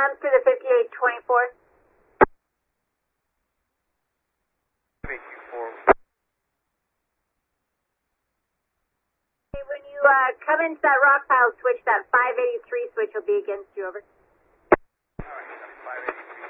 To the 5824. 5824. When you come into that rock pile switch, that 583 switch will be against you, over. Alright.